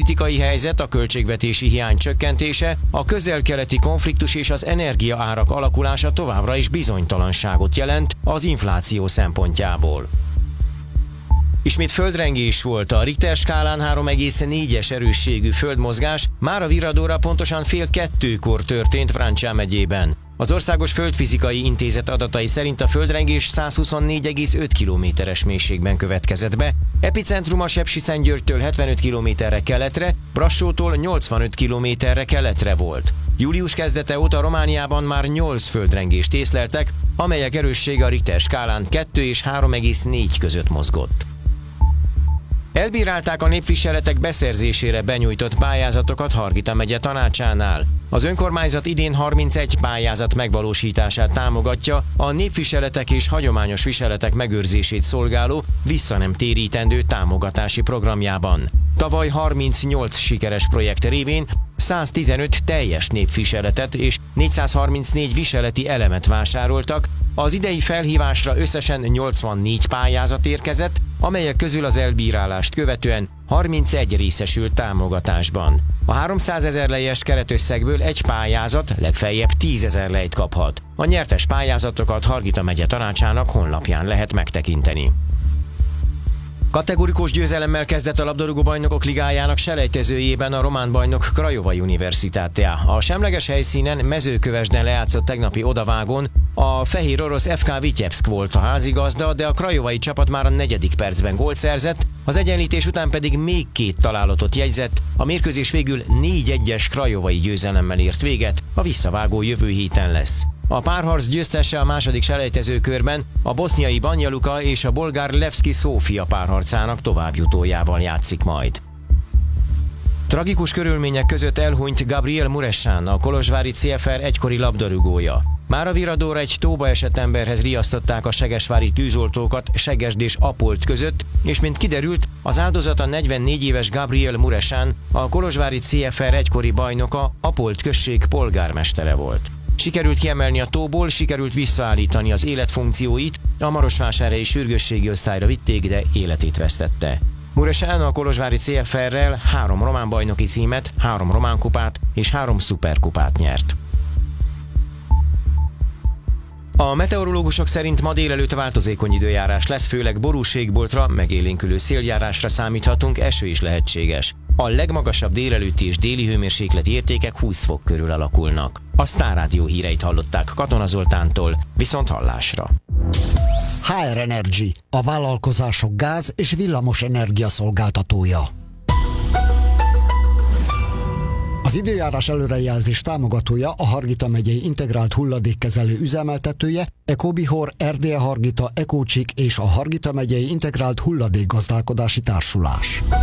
politikai helyzet, a költségvetési hiány csökkentése, a közel-keleti konfliktus és az energiaárak alakulása továbbra is bizonytalanságot jelent az infláció szempontjából. Ismét földrengés volt, a Richter skálán 3,4-es erősségű földmozgás már a Viradóra pontosan 1:30-kor történt Vrancsa megyében. Az Országos Földfizikai Intézet adatai szerint a földrengés 124,5 kilométeres mélységben következett be, epicentruma Sepsiszentgyörgytől 75 kilométerre keletre, Brassótól 85 kilométerre keletre volt. Július kezdete óta Romániában már 8 földrengést észleltek, amelyek erőssége a Richter skálán 2 és 3,4 között mozgott. Elbírálták a népviseletek beszerzésére benyújtott pályázatokat Hargita megye tanácsánál. Az önkormányzat idén 31 pályázat megvalósítását támogatja a népviseletek és hagyományos viseletek megőrzését szolgáló visszanemtérítendő támogatási programjában. Tavaly 38 sikeres projekt révén 115 teljes népviseletet és 434 viseleti elemet vásároltak, az idei felhívásra összesen 84 pályázat érkezett, amelyek közül az elbírálást követően 31 részesült támogatásban. A 300 000 lejes keretösszegből egy pályázat legfeljebb 10 000 lejt kaphat. A nyertes pályázatokat Hargita megye tanácsának honlapján lehet megtekinteni. Kategorikus győzelemmel kezdett a labdarúgó bajnokok ligájának selejtezőjében a román bajnok Craiova Universitatea. A semleges helyszínen Mezőkövesden lejátszott tegnapi odavágón a fehér orosz FK Vityebszk volt a házigazda, de a craiovai csapat már a 4. percben gólt szerzett, az egyenlítés után pedig még 2 találatot jegyzett, a mérkőzés végül 4-1-es craiovai győzelemmel ért véget, a visszavágó jövő héten lesz. A párharc győztese a második selejtezőkörben a boszniai Banja Luka és a bolgár Levski Szófia párharcának továbbjutójával játszik majd. Tragikus körülmények között elhunyt Gabriel Muresan, a kolozsvári CFR egykori labdarúgója. Már a Viradóra egy tóba esett emberhez riasztották a segesvári tűzoltókat Segesd és Apolt között, és mint kiderült, az áldozat a 44 éves Gabriel Muresan, a kolozsvári CFR egykori bajnoka, Apolt község polgármestere volt. Sikerült kiemelni a tóból, sikerült visszaállítani az életfunkcióit, a marosvásárhelyi sürgősségi osztályra vitték, de életét vesztette. Muresan a kolozsvári CFR-rel 3 román bajnoki címet, 3 román kupát és 3 szuperkupát nyert. A meteorológusok szerint ma délelőtt változékony időjárás lesz, főleg borúségboltra, megélénkülő széljárásra számíthatunk, eső is lehetséges. A legmagasabb délelőtti és déli hőmérsékleti értékek 20 fok körül alakulnak. A Sztár Rádió híreit hallották Katona Zoltántól, viszont hallásra. HR Energy, a vállalkozások gáz- és villamos energia szolgáltatója. Az időjárás előrejelzés támogatója a Hargita megyei integrált hulladékkezelő üzemeltetője, Ecobihor, Erdélye Hargita, Ecócsik és a Hargita megyei integrált hulladékgazdálkodási társulás.